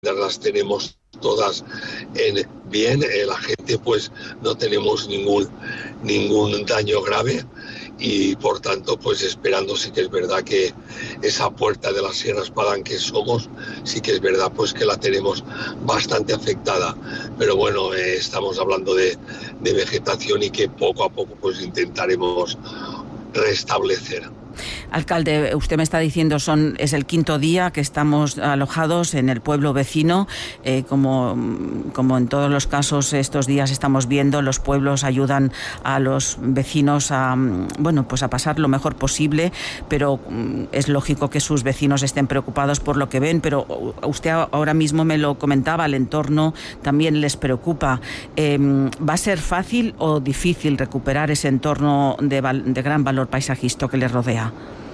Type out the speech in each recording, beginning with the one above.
las tenemos todas bien, la gente pues no tenemos ningún daño grave y por tanto pues esperando, sí que es verdad que esa puerta de las Sierras Palanques Somos, sí que es verdad pues que la tenemos bastante afectada, pero bueno, estamos hablando de vegetación y que poco a poco pues intentaremos restablecer. Alcalde, usted me está diciendo es el quinto día que estamos alojados en el pueblo vecino. Como en todos los casos estos días estamos viendo, los pueblos ayudan a los vecinos a pasar lo mejor posible, pero es lógico que sus vecinos estén preocupados por lo que ven, pero usted ahora mismo me lo comentaba, el entorno también les preocupa. ¿Va a ser fácil o difícil recuperar ese entorno de gran valor paisajístico que les rodea?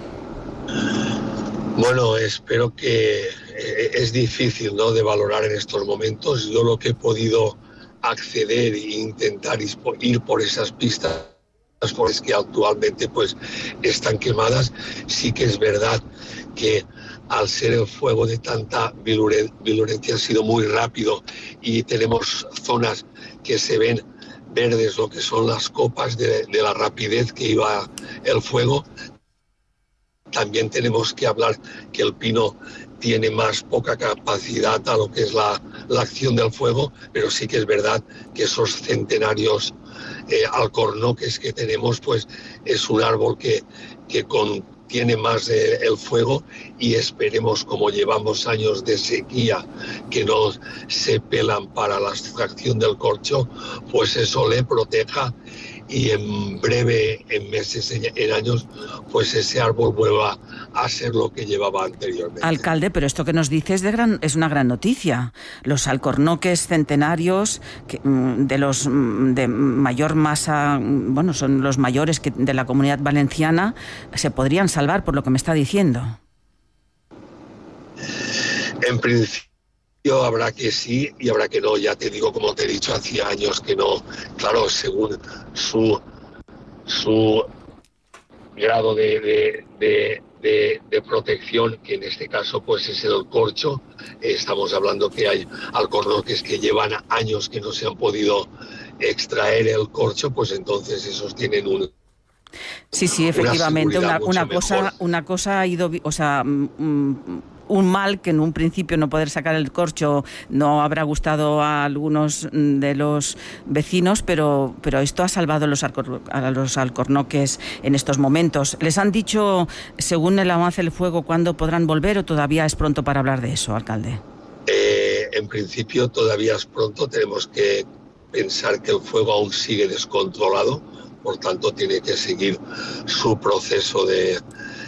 Bueno, espero que es difícil, ¿no?, de valorar en estos momentos. Yo lo que he podido acceder e intentar ir por esas pistas es que actualmente pues están quemadas. Sí que es verdad que al ser el fuego de tanta virulencia ha sido muy rápido y tenemos zonas que se ven verdes, lo que son las copas de la rapidez que iba el fuego. También tenemos que hablar que el pino tiene poca capacidad a lo que es la acción del fuego, pero sí que es verdad que esos centenarios alcornoques que tenemos, pues es un árbol que contiene más el fuego y esperemos, como llevamos años de sequía que no se pelan para la extracción del corcho, pues eso le proteja y en breve, en meses, en años, pues ese árbol vuelva a ser lo que llevaba anteriormente. Alcalde, pero esto que nos dice es una gran noticia. Los alcornoques centenarios de mayor masa, son los mayores de la Comunidad Valenciana, se podrían salvar por lo que me está diciendo. En principio habrá que sí y habrá que no. Ya te digo, como te he dicho, hacía años que no. Claro, según su grado de protección, que en este caso pues es el corcho. Estamos hablando que hay alcornoques que llevan años que no se han podido extraer el corcho, pues entonces esos tienen Sí, efectivamente, una cosa ha ido, un mal que en un principio no poder sacar el corcho no habrá gustado a algunos de los vecinos, pero esto ha salvado a los alcornoques en estos momentos. ¿Les han dicho, según el avance del fuego, cuándo podrán volver o todavía es pronto para hablar de eso, alcalde? En principio todavía es pronto, tenemos que pensar que el fuego aún sigue descontrolado, por tanto tiene que seguir su proceso de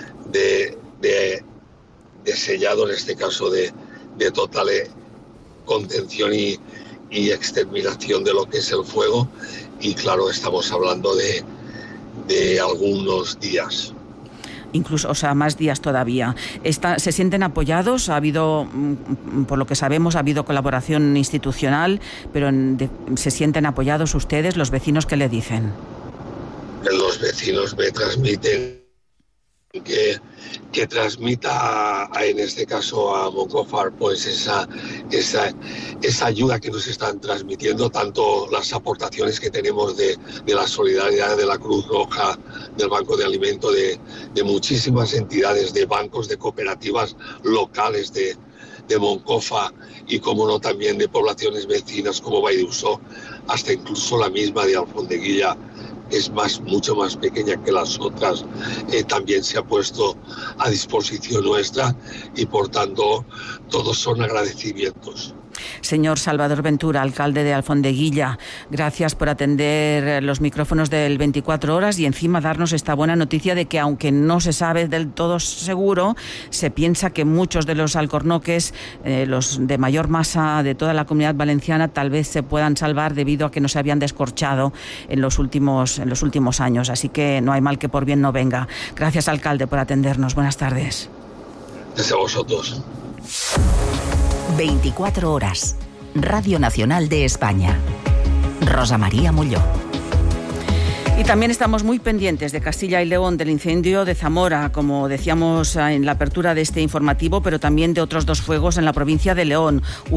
sellado, en este caso de total contención y exterminación de lo que es el fuego, y claro, estamos hablando de algunos días. Incluso, más días todavía. ¿Se sienten apoyados? Ha habido, por lo que sabemos, ha habido colaboración institucional, pero ¿se sienten apoyados ustedes, los vecinos? ¿Qué le dicen? Los vecinos me transmiten que transmita en este caso a Moncofar pues esa ayuda que nos están transmitiendo, tanto las aportaciones que tenemos de la solidaridad de la Cruz Roja, del Banco de Alimento, de muchísimas entidades, de bancos, de cooperativas locales de Moncofa y como no también de poblaciones vecinas como Valldeusó, hasta incluso la misma de Alfondeguilla, es mucho más pequeña que las otras, también se ha puesto a disposición nuestra y por tanto todos son agradecimientos. Señor Salvador Ventura, alcalde de Alfondeguilla, gracias por atender los micrófonos del 24 Horas y encima darnos esta buena noticia de que, aunque no se sabe del todo seguro, se piensa que muchos de los alcornoques, los de mayor masa de toda la Comunidad Valenciana, tal vez se puedan salvar debido a que no se habían descorchado en los últimos años. Así que no hay mal que por bien no venga. Gracias, alcalde, por atendernos. Buenas tardes. Gracias a vosotros. 24 Horas, Radio Nacional de España. Rosa María Molló. Y también estamos muy pendientes de Castilla y León, del incendio de Zamora, como decíamos en la apertura de este informativo, pero también de otros dos fuegos en la provincia de León.